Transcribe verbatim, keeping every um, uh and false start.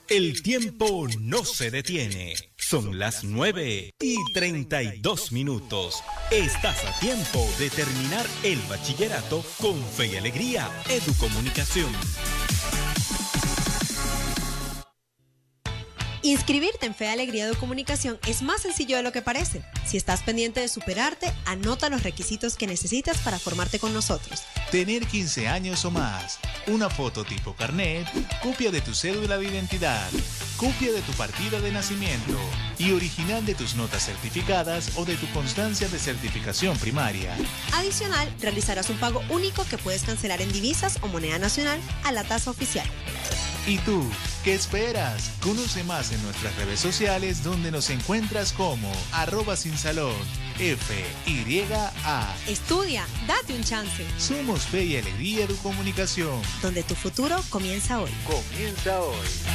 El tiempo no se detiene. Son las nueve y treinta y dos minutos. Estás a tiempo de terminar el bachillerato con Fe y Alegría Educomunicación. Inscribirte en Fe y Alegría Educomunicación es más sencillo de lo que parece. Si estás pendiente de superarte, anota los requisitos que necesitas para formarte con nosotros. Tener quince años o más, una foto tipo carnet, copia de tu cédula de identidad, copia de tu partida de nacimiento y original de tus notas certificadas o de tu constancia de certificación primaria. Adicional, realizarás un pago único que puedes cancelar en divisas o moneda nacional a la tasa oficial. ¿Y tú, qué esperas? Conoce más en nuestras redes sociales donde nos encuentras como arroba sin salón, F Y A. Estudia, date un chance. Somos Fe y Alegría Educomunicación, donde tu futuro comienza hoy. Comienza hoy.